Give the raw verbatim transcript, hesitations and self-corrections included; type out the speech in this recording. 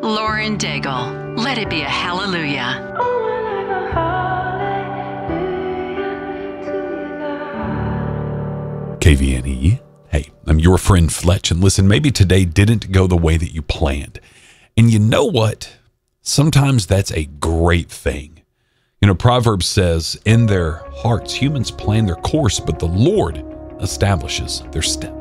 Lauren Daigle. Let it be a hallelujah. K V N E. Hey, I'm your friend Fletch, and listen, maybe today didn't go the way that you planned. And you know what? Sometimes that's a great thing. You know, Proverbs says, in their hearts, humans plan their course, but the Lord establishes their steps.